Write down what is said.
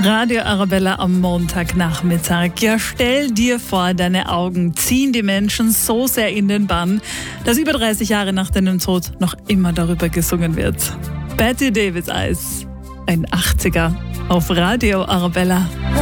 Radio Arabella am Montagnachmittag. Ja, stell dir vor, deine Augen ziehen die Menschen so sehr in den Bann, dass über 30 Jahre nach deinem Tod noch immer darüber gesungen wird. Bette Davis Eyes, ein 80er auf Radio Arabella.